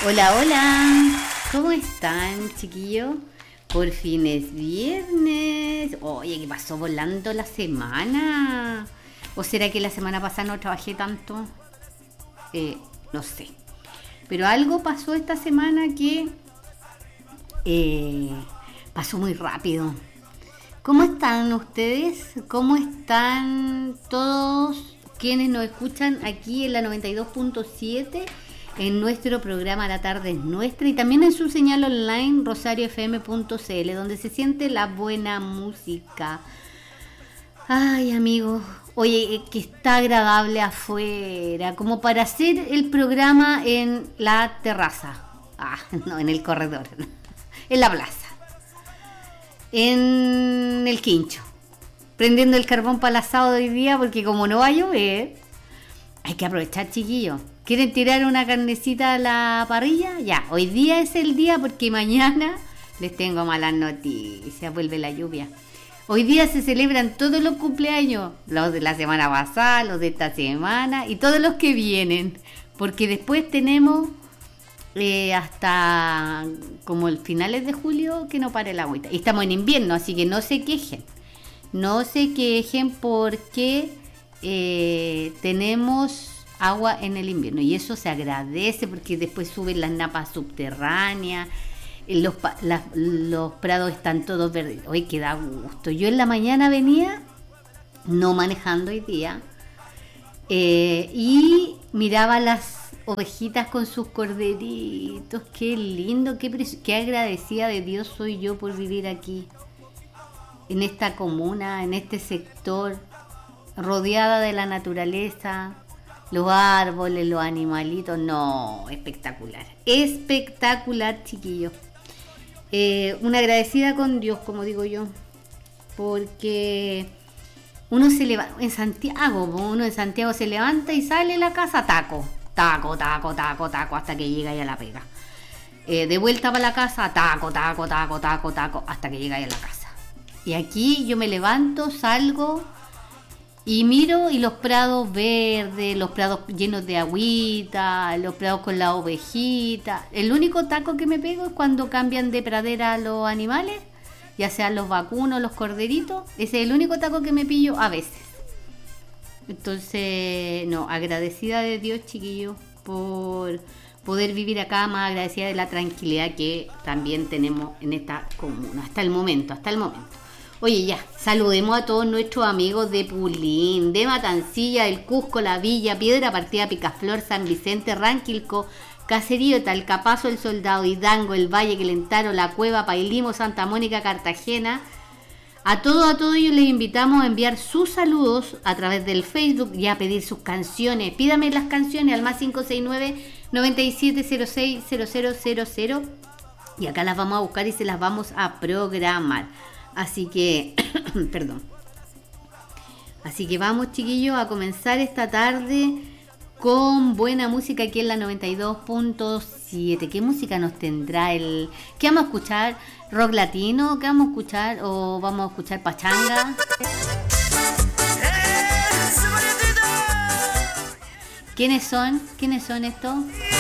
Hola, hola, ¿cómo están, chiquillos? Por fin es viernes. Oye, ¿qué pasó volando la semana? ¿O será que la semana pasada no trabajé tanto? No sé. Pero algo pasó esta semana que pasó muy rápido. ¿Cómo están ustedes? ¿Cómo están todos quienes nos escuchan aquí en la 92.7? En nuestro programa La Tarde es Nuestra y también en su señal online rosariofm.cl, donde se siente la buena música. Ay, amigos, oye, que está agradable afuera, como para hacer el programa en la terraza. No, en el corredor, en la plaza, en el quincho, prendiendo el carbón para el asado de hoy día, porque como no va a llover, hay que aprovechar, chiquillos. ¿Quieren tirar una carnecita a la parrilla? Ya, hoy día es el día porque mañana les tengo malas noticias, vuelve la lluvia. Hoy día se celebran todos los cumpleaños, los de la semana pasada, los de esta semana y todos los que vienen, porque después tenemos hasta como el finales de julio que no pare la agüita. Y estamos en invierno, así que no se quejen. No se quejen porque tenemos agua en el invierno y eso se agradece porque después suben las napas subterráneas, los prados están todos verdes. Hoy que da gusto. Yo en la mañana venía, no manejando hoy día, y miraba las ovejitas con sus corderitos. Qué lindo, qué agradecida de Dios soy yo por vivir aquí, en esta comuna, en este sector, rodeada de la naturaleza, los árboles, los animalitos. No, espectacular, espectacular, chiquillos. Una agradecida con Dios, como digo yo, porque uno se levanta en Santiago se levanta y sale de la casa, taco, hasta que llega ya a la pega. De vuelta para la casa, taco, hasta que llega ya a la casa. Y aquí yo me levanto, salgo y miro, y los prados verdes, los prados llenos de agüita, los prados con la ovejita. El único taco que me pego es cuando cambian de pradera los animales, ya sean los vacunos, los corderitos. Ese es el único taco que me pillo a veces. Entonces, no, agradecida de Dios, chiquillos, por poder vivir acá, más agradecida de la tranquilidad que también tenemos en esta comuna, hasta el momento. Oye, ya, saludemos a todos nuestros amigos de Pulín, de Matancilla, del Cusco, La Villa, Piedra Partida, Picaflor, San Vicente, Ranquilco, Caserío, Talcapazo, El Soldado, Hidango, El Valle, Quelentaro, La Cueva, Pailimo, Santa Mónica, Cartagena. A todos ellos les invitamos a enviar sus saludos a través del Facebook y a pedir sus canciones. Pídame las canciones al más 569-9706-0000 y acá las vamos a buscar y se las vamos a programar. Así que, perdón. Así que vamos, chiquillos, a comenzar esta tarde con buena música aquí en la 92.7. ¿Qué música nos tendrá ¿Qué vamos a escuchar? ¿Rock latino? ¿Qué vamos a escuchar? ¿O vamos a escuchar pachanga? ¿Quiénes son estos?